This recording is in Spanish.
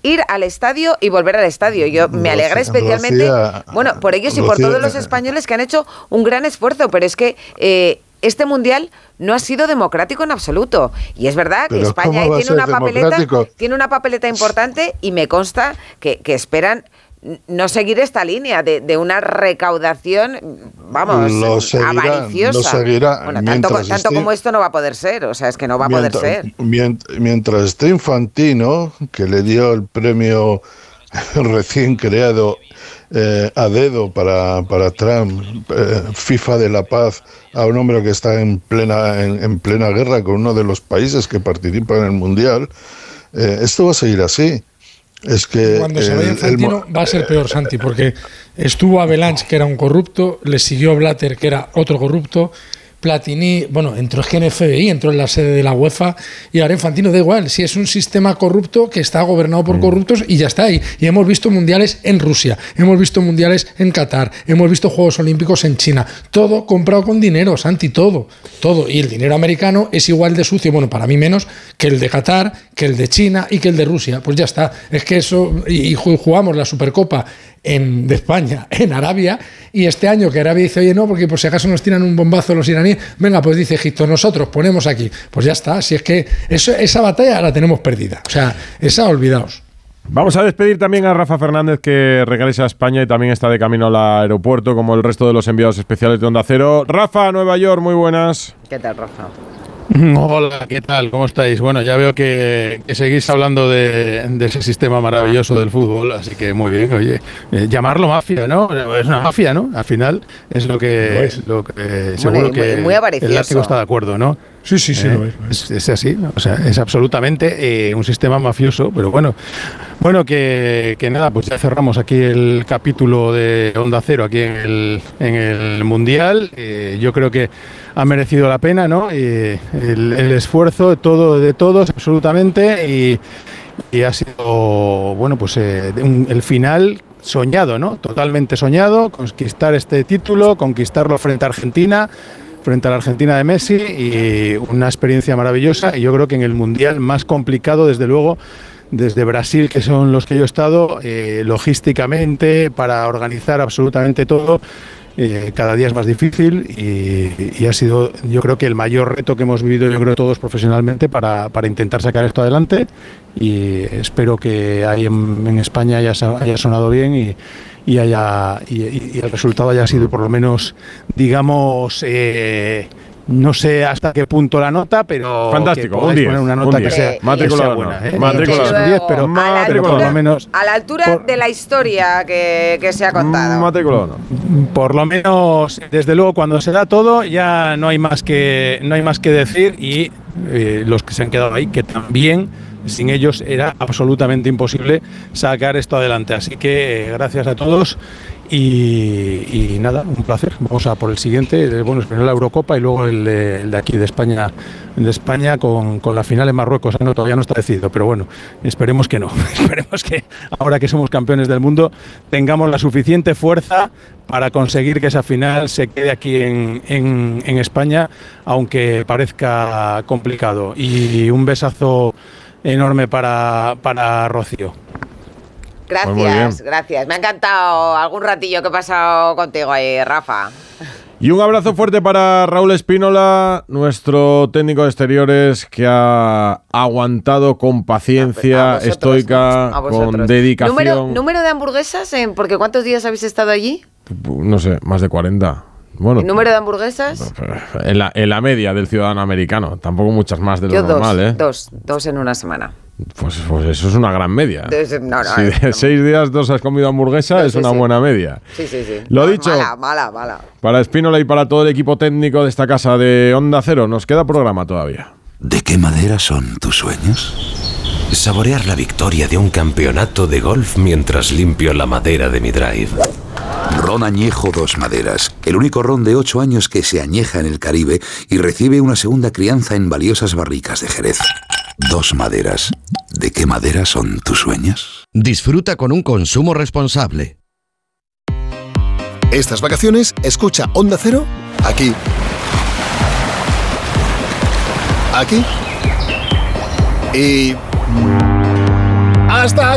ir al estadio y volver al estadio. Yo me alegré especialmente, por ellos y por todos los españoles que han hecho un gran esfuerzo, pero es que este Mundial no ha sido democrático en absoluto. Y es verdad que España tiene una papeleta importante y me consta que esperan no seguir esta línea de una recaudación, avariciosa. Lo seguirá. Bueno, tanto como esto no va a poder ser, o sea, es que no va a poder ser. Mientras esté Infantino, que le dio el premio recién creado a dedo para Trump, FIFA de la Paz, a un hombre que está en plena guerra con uno de los países que participan en el Mundial, esto va a seguir así. Es que cuando se vaya Infantino va a ser peor, Santi, porque estuvo Avalanche, que era un corrupto, le siguió Blatter, que era otro corrupto, Platini, entró en el FBI, entró en la sede de la UEFA, y ahora Infantino da igual, si es un sistema corrupto que está gobernado por corruptos y ya está ahí. Y hemos visto mundiales en Rusia, hemos visto mundiales en Qatar, hemos visto Juegos Olímpicos en China, todo comprado con dinero, Santi, todo. Y el dinero americano es igual de sucio, para mí menos, que el de Qatar, que el de China y que el de Rusia. Pues ya está, es que eso, y jugamos la Supercopa de España en Arabia, y este año que Arabia dice, oye, no, porque por si acaso nos tiran un bombazo los iraníes, venga, pues dice Egipto, nosotros ponemos aquí. Pues ya está, si es que esa batalla la tenemos perdida, o sea, esa olvidaos. Vamos a despedir también a Rafa Fernández, que regresa a España y también está de camino al aeropuerto, como el resto de los enviados especiales de Onda Cero. Rafa, Nueva York, muy buenas. ¿Qué tal, Rafa? Hola, ¿qué tal? ¿Cómo estáis? Bueno, ya veo que seguís hablando de ese sistema maravilloso del fútbol, así que muy bien. Oye, llamarlo mafia, ¿no? Es una mafia, ¿no? Al final es lo que seguro que muy el látigo está de acuerdo, ¿no? Sí, lo es así, o sea, es absolutamente un sistema mafioso, pero bueno, que nada, pues ya cerramos aquí el capítulo de Onda Cero aquí en el Mundial. Yo creo que ha merecido la pena, ¿no? El esfuerzo de todos, absolutamente, y ha sido, el final soñado, ¿no? Totalmente soñado, conquistar este título, conquistarlo frente a la Argentina de Messi, y una experiencia maravillosa. Y yo creo que en el Mundial más complicado, desde luego, desde Brasil, que son los que yo he estado, logísticamente, para organizar absolutamente todo, cada día es más difícil, y ha sido, yo creo, que el mayor reto que hemos vivido, yo creo, todos profesionalmente, para intentar sacar esto adelante, y espero que ahí en España haya sonado bien y el resultado haya sido, por lo menos, digamos, no sé hasta qué punto la nota, pero fantástico, que poner una nota que sea buena, pero por lo menos a la altura de la historia que se ha contado. Por lo menos, desde luego, cuando se da todo, ya no hay más que decir, y los que se han quedado ahí, que también sin ellos era absolutamente imposible sacar esto adelante. Así que gracias a todos, y nada, un placer. Vamos a por el siguiente, primero la Eurocopa y luego el de aquí de España con la final en Marruecos. No, todavía no está decidido, pero bueno, esperemos que no. Esperemos que ahora que somos campeones del mundo tengamos la suficiente fuerza para conseguir que esa final se quede aquí en España, aunque parezca complicado. Y un besazo enorme para Rocío. Gracias. Me ha encantado algún ratillo que he pasado contigo ahí, Rafa. Y un abrazo fuerte para Raúl Espínola, nuestro técnico de exteriores, que ha aguantado con paciencia estoica, con dedicación. ¿Número de hamburguesas? Porque ¿cuántos días habéis estado allí? No sé, más de 40. Bueno, ¿el número de hamburguesas? En la media del ciudadano americano. Tampoco muchas más de lo normal, ¿eh? Dos en una semana. Pues eso es una gran media. Si de 6 días 2 has comido hamburguesa, es una buena media. Sí. Lo dicho, mala. Para Espínola y para todo el equipo técnico de esta casa de Onda Cero, nos queda programa todavía. ¿De qué madera son tus sueños? Saborear la victoria de un campeonato de golf mientras limpio la madera de mi drive. Ron Añejo Dos Maderas, el único ron de 8 años que se añeja en el Caribe y recibe una segunda crianza en valiosas barricas de Jerez. Dos Maderas. ¿De qué madera son tus sueños? Disfruta con un consumo responsable. Estas vacaciones, escucha Onda Cero aquí. Aquí. Y... ¡hasta